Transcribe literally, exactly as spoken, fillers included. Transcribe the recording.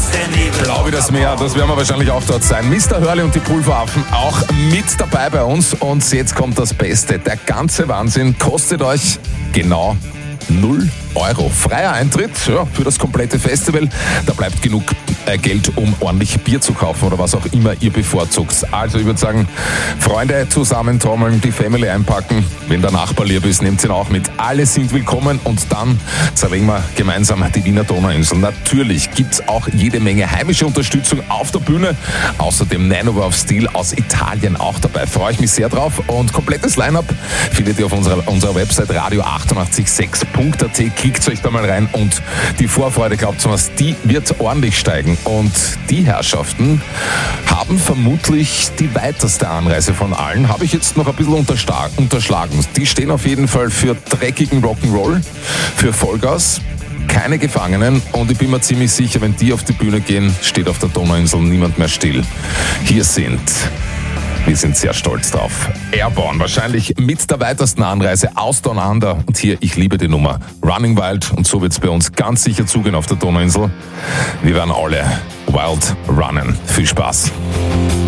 Blau wie das Meer, das werden wir wahrscheinlich auch dort sein. Mister Hurley und die Pulveraffen auch mit dabei bei uns. Und jetzt kommt das Beste. Der ganze Wahnsinn kostet euch genau null Euro. Freier Eintritt ja, für das komplette Festival. Da bleibt genug äh, Geld, um ordentlich Bier zu kaufen oder was auch immer ihr bevorzugt. Also ich würde sagen, Freunde zusammentrommeln, die Family einpacken. Wenn der Nachbar lieb ist, nehmt ihn auch mit. Alle sind willkommen und dann zerlegen wir gemeinsam die Wiener Donauinsel. Natürlich gibt es auch jede Menge heimische Unterstützung auf der Bühne. Außerdem Nine Over of Steel aus Italien auch dabei. Freue ich mich sehr drauf. Und komplettes Line-Up findet ihr auf unserer, unserer Website radio achtundachtzig Komma sechs Punkt a t. Klickt euch da mal rein und die Vorfreude, glaubt mir was, die wird ordentlich steigen. Und die Herrschaften haben vermutlich die weiteste Anreise von allen. Habe ich jetzt noch ein bisschen unterschlagen. Die stehen auf jeden Fall für dreckigen Rock'n'Roll, für Vollgas, keine Gefangenen. Und ich bin mir ziemlich sicher, wenn die auf die Bühne gehen, steht auf der Donauinsel niemand mehr still. Hier sind... Wir sind sehr stolz drauf. Airborne, wahrscheinlich mit der weitesten Anreise aus Down Under. Und hier, ich liebe die Nummer. Running Wild. Und so wird es bei uns ganz sicher zugehen auf der Donauinsel. Wir werden alle wild runnen. Viel Spaß.